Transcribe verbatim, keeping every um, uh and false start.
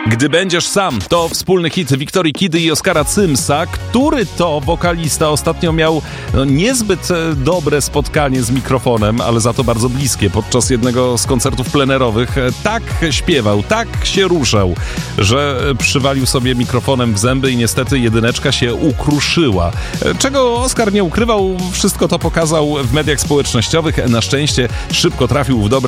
Gdy będziesz sam, to wspólny hit Wiktorii Kidy i Oskara Cymsa, który to wokalista ostatnio miał no, niezbyt dobre spotkanie z mikrofonem, ale za to bardzo bliskie. Podczas jednego z koncertów plenerowych tak śpiewał, tak się ruszał, że przywalił sobie mikrofonem w zęby i niestety jedyneczka się ukruszyła. Czego Oskar nie ukrywał, wszystko to pokazał w mediach społecznościowych. Na szczęście szybko trafił w dobre